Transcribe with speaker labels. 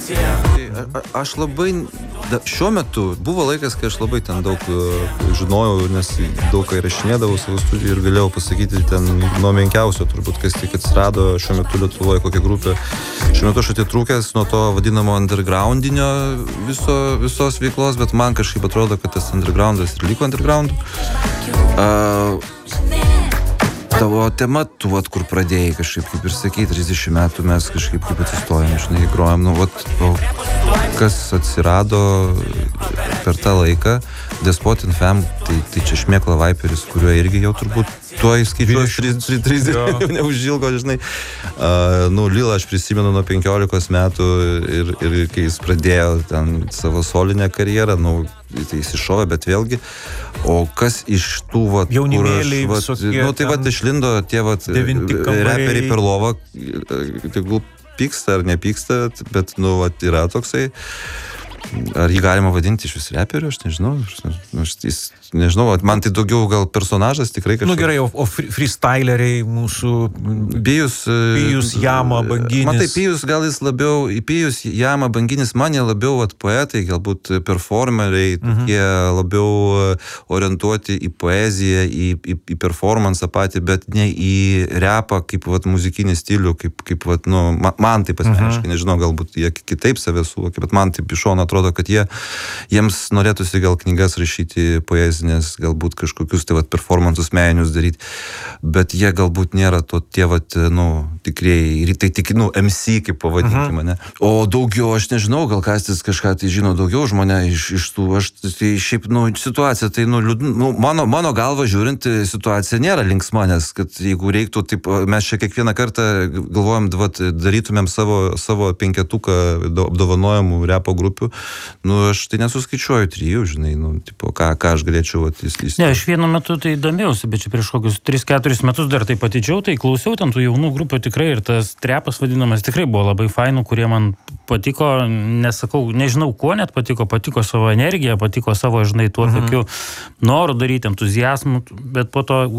Speaker 1: Aš labai, šiuo metu buvo laikas, kai aš labai ten daug žinojau, nes daug ką įrašinėdavau savo studijų ir galėjau pasakyti ten nuo menkiausio, turbūt, kas tik atsirado šiuo metu Lietuvoje, kokia grupė. Šiuo metu aš atitrūkęs nuo to vadinamo undergroundinio visos veiklos, bet man kažkaip atrodo, kad tas undergroundas ir liko undergroundu. Tavo tema, tu, kur pradėjai kažkaip, kaip ir sakei, 30 metų mes kažkaip kaip atsistojom, žinai, grojam, kas atsirado per tą laiką, Despot in Fam, tai čia Šmėkla Viperis, kuriuo irgi jau turbūt tuoj skaičiuoju 30 jau neužilgo, žinai. Lilą aš prisimenu nuo 15 metų ir kai jis pradėjo ten savo solinę karjerą, tai jis iššovė, bet vėlgi, o kas iš tų,
Speaker 2: jaunimėliai visokie,
Speaker 1: tai išlindo tie, reperiai per lovą, tegul pyksta ar nepyksta, bet, yra toksai. Ar jį galima vadinti iš vis reperiu, aš nežinau. Nežinau, man tai daugiau gal personažas tikrai kažkas.
Speaker 2: Gerai, o freestyleriai mūsų Pijus Jama Banginis.
Speaker 1: Matai, Pijus gal jis labiau, Pijus Jama Banginis, man jie labiau poetai, galbūt performeriai, tokie labiau orientuoti į poeziją, į performansą patį, bet ne į repą kaip muzikinį stilių, kaip man taip asmeniškai, nežinau, galbūt jie kitaip save suvokia, bet man taip iš šono atrodo, kad jiems norėtųsi gal knygas rašyti poezinės, galbūt kažkokius performansus meninius daryti, bet jie galbūt nėra tie tikrieji, tai tik MC, kaip pavadinkime, ne? O daugiau, aš nežinau, gal Kastis kažką tai žino daugiau už mane iš tų, tai šiaip, situacija, tai, mano galva žiūrint, situacija nėra linksma, nes, kad jeigu reiktų, taip, mes čia kiekvieną kartą galvojam, darytumėm savo penketuką apdovanojimų repo grupių, aš tai nesuskaičiuoju 3, žinai, ką aš galėčiau įslysti.
Speaker 3: Ne, aš vienu metu tai domėjausi, bet čia prieš kokius 3-4 metus dar tai patidžiau, tai klausiau ten tų jaunų grupių tikrai ir tas trepas vadinamas tikrai buvo labai fainų, kurie man patiko, nesakau, nežinau kuo net patiko savo energiją, patiko savo, žinai, tuo tokiu noru daryti, entuziazmu, bet po to